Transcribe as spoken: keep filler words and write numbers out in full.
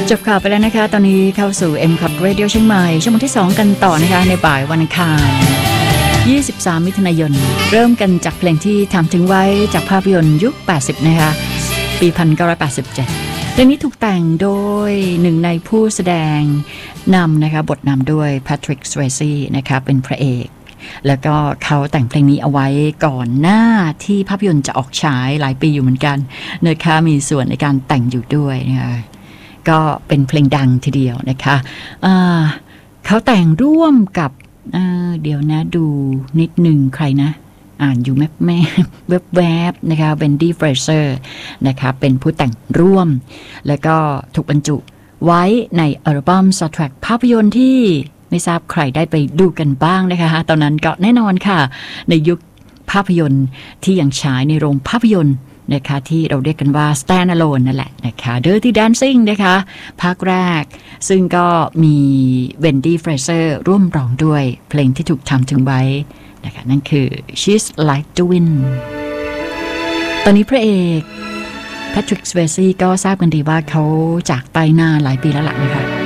จบข่าวไปแล้วนะคะตอนนี้เข้าสู่ เอ็ม คอท Radio เชียงใหม่ชั่วโมงที่สองกันต่อนะคะในบ่ายวันอังคารยี่สิบสามมิถุนายนเริ่มกันจากเพลงที่ทำถึงไว้จากภาพยนตร์ยุคแปดสิบนะคะปีหนึ่งพันเก้าร้อยแปดสิบเจ็ดเพลงนี้ถูกแต่งโดยหนึ่งในผู้แสดงนำนะคะบทนำด้วยแพทริก สเวซี่นะคะเป็นพระเอกแล้วก็เขาแต่งเพลงนี้เอาไว้ก่อนหน้าที่ภาพยนตร์จะออกฉายหลายปีอยู่เหมือนกันนะคะมีส่วนในการแต่งอยู่ด้วยนะคะก็เป็นเพลงดังทีเดียวนะคะะเขาแต่งร่วมกับเ, เดี๋ยวนะดูนิดหนึ่งใครนะอ่านอยู่แม่แม่แวบๆนะคะเวนดี้เฟรเซอร์นะคะเป็นผู้แต่งร่วมแล้วก็ถูกบรรจุไว้ในอัลบั้มซาวด์แทร็กภาพยนตร์ที่ไม่ทราบใครได้ไปดูกันบ้างนะคะตอนนั้นก็แน่นอนค่ะในยุคภาพยนตร์ที่ยังฉายในโรงภาพยนตร์นะคะที่เราเรียกกันว่า Stand Alone นั่นแหละนะคะ Dirty Dancing นะคะภาคแรกซึ่งก็มีเวนดี้เฟรเซอร์ร่วมร้องด้วยเพลงที่ถูกทำถึงไว้นะคะนั่นคือ She's Like the Wind ตอนนี้พระเอกแพทริก สเวซี่ก็ทราบกันดีว่าเขาจากไปนานหลายปีแล้วล่ะนะคะ